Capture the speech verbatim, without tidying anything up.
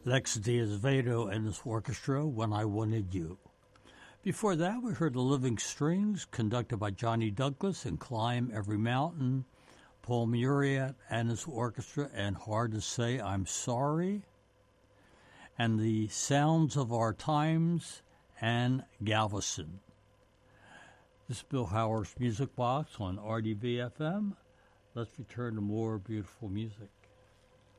Lex Diaz-Vado and his orchestra, When I Wanted You. Before that, we heard The Living Strings, conducted by Johnny Douglas, and Climb Every Mountain, Paul Muriat and his orchestra, and Hard to Say I'm Sorry, and The Sounds of Our Times, and Galveston. This is Bill Howard's Music Box on R D V F M. Let's return to more beautiful music.